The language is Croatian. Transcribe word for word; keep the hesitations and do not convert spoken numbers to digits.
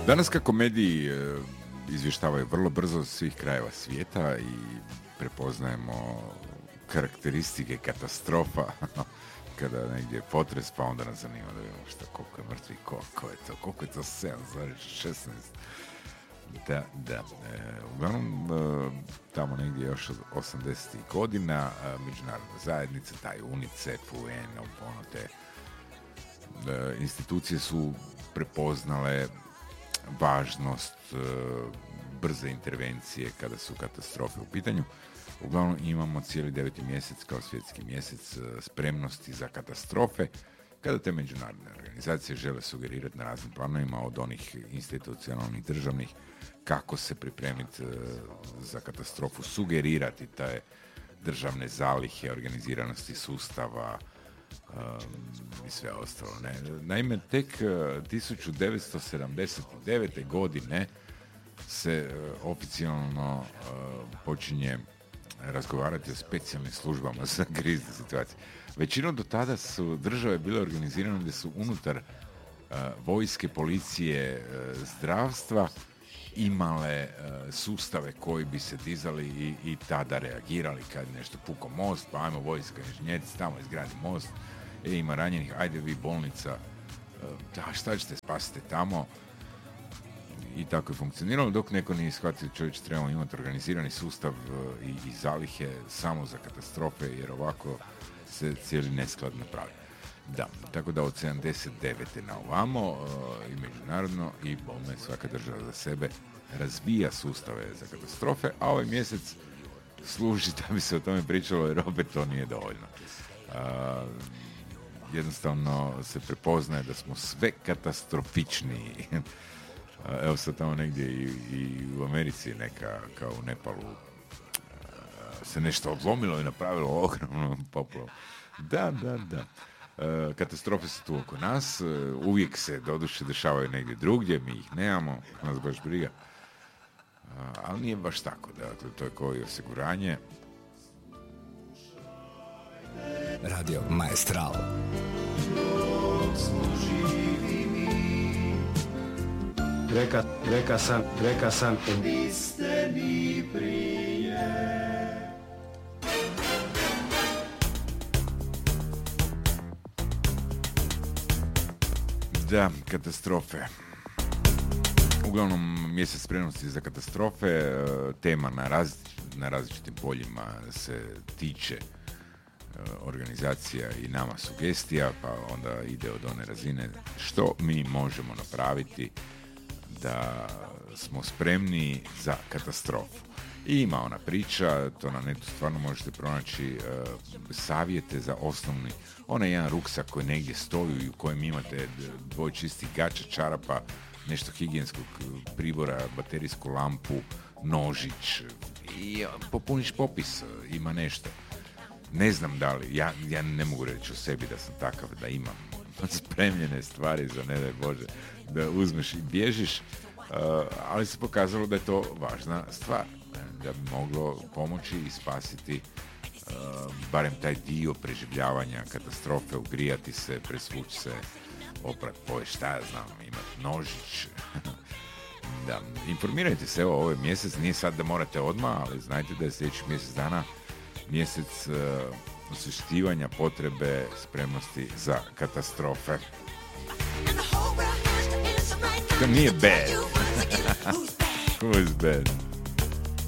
Danas kako mediji e, izvještavaju vrlo brzo svih krajeva svijeta i prepoznajemo karakteristike katastrofa kada negdje je potres, pa onda nas zanima da vidimo šta, koliko je mrtvi, koliko je to, koliko je to sedam zarez šesnaest. Da, da. E, uglavnom, e, tamo negdje još od osamdesetih godina e, međunarodna zajednica, taj UNICEF, U N, ono te e, institucije su prepoznale važnost e, brze intervencije kada su katastrofe u pitanju. Uglavnom imamo cijeli deveti mjesec kao svjetski mjesec e, spremnosti za katastrofe, kada te međunarodne organizacije žele sugerirati na raznim planovima, od onih institucionalnih, državnih, kako se pripremiti e, za katastrofu, sugerirati te državne zalihe, organiziranosti sustava um, i sve ostalo. Ne? Naime, tek uh, tisuću devetsto sedamdeset devete. godine se uh, oficijalno uh, počinje razgovarati o specijalnim službama za krizne situacije. Većinom do tada su države bile organizirane gdje su unutar uh, vojske, policije, uh, zdravstva imale uh, sustave koji bi se dizali i, i tada reagirali kad nešto puko most, pa ajmo vojska, inženjerici tamo izgradi most, e, ima ranjenih, ajde vi bolnica, uh, da, šta ćete, spasite tamo. I tako je funkcioniralo, dok neko nije shvatio čovječ trebamo imati organizirani sustav uh, i, i zalihe samo za katastrofe, jer ovako se cijeli nesklad napravi. Da, tako da od sedamdeset devete na ovamo uh, i međunarodno i bome svaka država za sebe razvija sustave za katastrofe, a ovaj mjesec služi da bi se o tome pričalo, jer opet to nije dovoljno. Uh, jednostavno se prepoznaje da smo sve katastrofičniji. uh, evo sad tamo negdje i, i u Americi neka, kao u Nepalu, uh, se nešto odlomilo i napravilo ogromnu poplavu. Da, da, da. Uh, katastrofe su tu oko nas, uh, uvijek se doduše dešavaju negdje drugdje, mi ih nemamo, nas baš briga, uh, ali nije baš tako, dakle, to je kao i osiguranje. Radio Maestral. Reka, reka sam, reka sam. Niste ni prije. Da, katastrofe. Uglavnom, mjesec spremnosti za katastrofe, tema na, raz, na različitim poljima se tiče organizacija i nama sugestija, pa onda ide od one razine što mi možemo napraviti da smo spremni za katastrofu. I ima ona priča, to na netu stvarno možete pronaći, uh, savjete za osnovni, onaj jedan ruksak koji negdje stoji u kojem imate dvoje čistih gača, čarapa, nešto higijenskog pribora, baterijsku lampu, nožić i uh, popuniš popis, uh, ima nešto. Ne znam da li, ja, ja ne mogu reći o sebi da sam takav, da imam spremljene stvari za ne daj Bože, da uzmeš i bježiš, uh, ali se pokazalo da je to važna stvar, da bi moglo pomoći i spasiti uh, barem taj dio preživljavanja katastrofe, ugrijati se, presvući se, oprat poješ, šta ja znam, imati nožić. Da, informirajte se, evo, ovaj mjesec, nije sad da morate odmah, ali znajte da je sljedeći mjesec dana mjesec uh, osvješćivanja potrebe spremnosti za katastrofe. To nije bad. Who is bad?